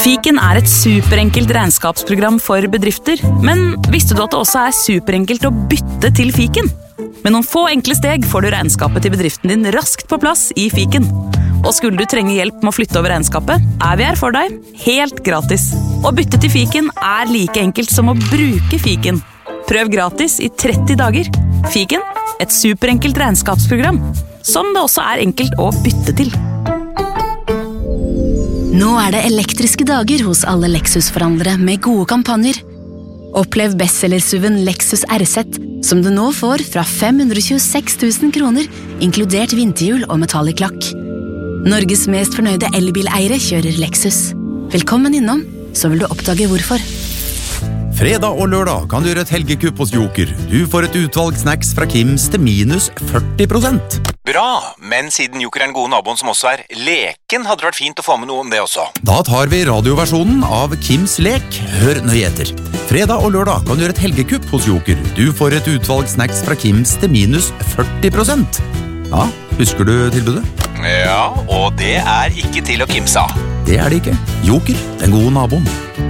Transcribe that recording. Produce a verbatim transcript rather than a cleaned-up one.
Fiken er et superenkelt regnskapsprogram for bedrifter, men visste du at det også er superenkelt å bytte til Fiken? Med noen få enkle steg får du regnskapet til bedriften din raskt på plass i Fiken. Og skulle du trenge hjelp med å flytte over regnskapet, er vi her for deg, helt gratis. Å bytte til Fiken er like enkelt som å bruke Fiken. Prøv gratis i tretti dager. Fiken, et superenkelt regnskapsprogram, som det også er enkelt å bytte til. Nå er det elektriske dager hos alle Lexus-forhandlere med gode kampanjer. Opplev bestseller-S U V-en Lexus R Z, som du nå får fra fem hundre tjueseks tusen kroner, inkludert vinterhjul og metallic lakk. Norges mest fornøyde elbileiere kjører Lexus. Velkommen innom, så vil du oppdage hvorfor. Fredag og lørdag kan du gjøre et helgekupp hos Joker. Du får et utvalg snacks fra Kims til minus førti prosent. Bra, men siden Joker er den gode naboen som også er leken, hadde det vært fint å få med noe om det også. Da tar vi radioversjonen av Kims lek. Hør nøye etter. Fredag og lørdag kan du gjøre et helgekupp hos Joker. Du får et utvalg snacks fra Kims til minus førti prosent. Ja, husker du tilbudet? Ja, og det er ikke til å kimse av. Det er det ikke. Joker, den gode naboen.